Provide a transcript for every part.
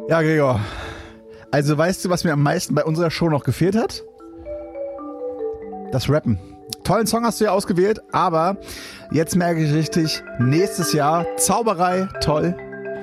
Ja, Gregor. Also weißt du, was mir am meisten bei unserer Show noch gefehlt hat? Das Rappen. Tollen Song hast du ja ausgewählt, aber jetzt merke ich richtig, nächstes Jahr Zauberei, toll.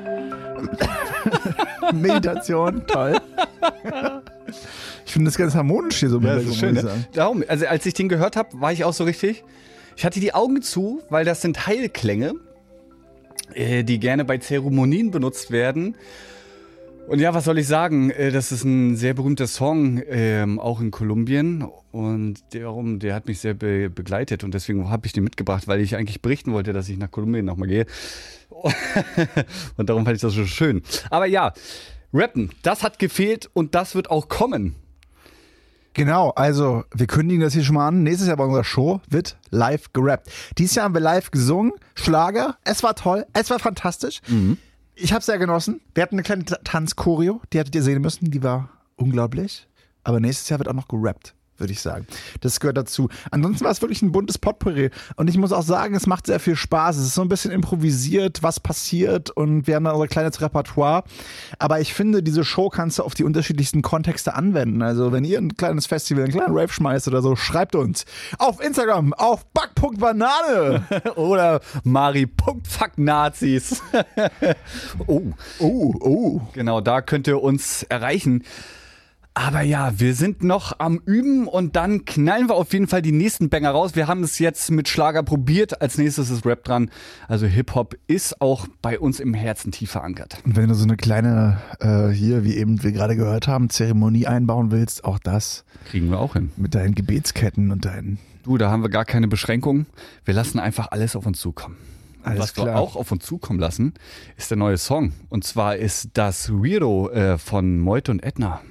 Meditation, toll. Ich finde das ganz harmonisch hier so. Ja, das ist schön, ne? Darum, also als ich den gehört habe, war ich auch so richtig. Ich hatte die Augen zu, weil das sind Heilklänge, die gerne bei Zeremonien benutzt werden. Und ja, was soll ich sagen? Das ist ein sehr berühmter Song, auch in Kolumbien. Und der hat mich sehr begleitet. Und deswegen habe ich den mitgebracht, weil ich eigentlich berichten wollte, dass ich nach Kolumbien nochmal gehe. Und darum fand ich das so schön. Aber ja, Rappen, das hat gefehlt und das wird auch kommen. Genau, also wir kündigen das hier schon mal an. Nächstes Jahr bei unserer Show wird live gerappt. Dieses Jahr haben wir live gesungen, Schlager. Es war toll, es war fantastisch. Mhm. Ich habe es sehr genossen. Wir hatten eine kleine Tanzchoreo, die hättet ihr sehen müssen. Die war unglaublich. Aber nächstes Jahr wird auch noch gerappt, würde ich sagen. Das gehört dazu. Ansonsten war es wirklich ein buntes Potpourri. Und ich muss auch sagen, es macht sehr viel Spaß. Es ist so ein bisschen improvisiert, was passiert. Und wir haben da unser kleines Repertoire. Aber ich finde, diese Show kannst du auf die unterschiedlichsten Kontexte anwenden. Also wenn ihr ein kleines Festival, einen kleinen Rave schmeißt oder so, schreibt uns auf Instagram, auf back.banane oder mari.fucknazis. Genau, da könnt ihr uns erreichen. Aber ja, wir sind noch am Üben und dann knallen wir auf jeden Fall die nächsten Banger raus. Wir haben es jetzt mit Schlager probiert. Als nächstes ist Rap dran. Also Hip-Hop ist auch bei uns im Herzen tief verankert. Und wenn du so eine kleine, hier, wie eben wir gerade gehört haben, Zeremonie einbauen willst, auch das kriegen wir auch hin. Mit deinen Gebetsketten und deinen... Du, da haben wir gar keine Beschränkungen. Wir lassen einfach alles auf uns zukommen. Was wir auch auf uns zukommen lassen, ist der neue Song. Und zwar ist das Weirdo von Meute und Edna.